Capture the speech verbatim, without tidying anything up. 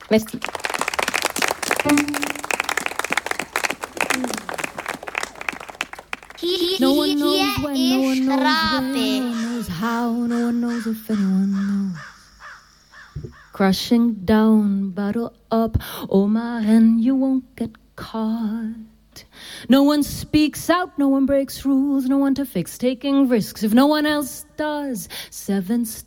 Merci. No one knows when, no one knows when, no one knows how, no one knows if anyone knows. Crushing down, bottle up, oh my, and you won't get caught. No one speaks out, no one breaks rules, no one to fix taking risks if no one else does. Seven steps.